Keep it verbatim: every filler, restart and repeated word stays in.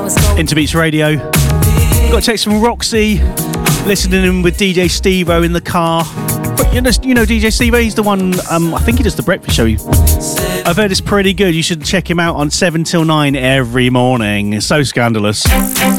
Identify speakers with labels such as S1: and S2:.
S1: Interbeats Radio. Got a text from Roxy, listening in with D J Steve-O in the car. But you know, you know D J Steve-O, he's the one, um, I think he does the breakfast show. I've heard it's pretty good. You should check him out on seven till nine every morning. It's so scandalous.